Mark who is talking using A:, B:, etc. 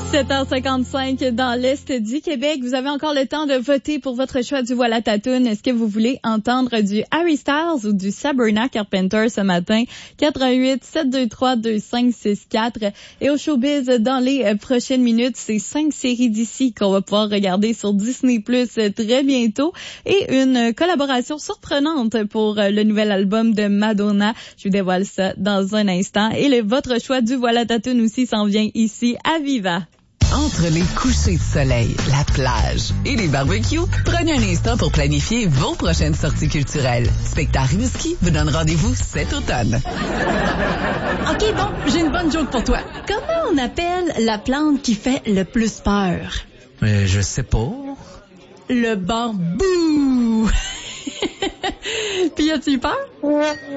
A: 7h55 dans l'Est du Québec. Vous avez encore le temps de voter pour votre choix du Voilà ta toune. Est-ce que vous voulez entendre du Harry Styles ou du Sabrina Carpenter ce matin? 88 723 2564. Et au showbiz, dans les prochaines minutes, c'est 5 séries d'ici qu'on va pouvoir regarder sur Disney+ très bientôt. Et une collaboration surprenante pour le nouvel album de Madonna. Je vous dévoile ça dans un instant. Et votre choix du Voilà ta toune aussi s'en vient ici à Viva.
B: Entre les couchers de soleil, la plage et les barbecues, prenez un instant pour planifier vos prochaines sorties culturelles. Spectacle Rimouski vous donne rendez-vous cet automne.
C: OK, bon, j'ai une bonne joke pour toi. Comment on appelle la plante qui fait le plus peur?
D: Je sais pas.
C: Le bambou! Puis as-tu peur?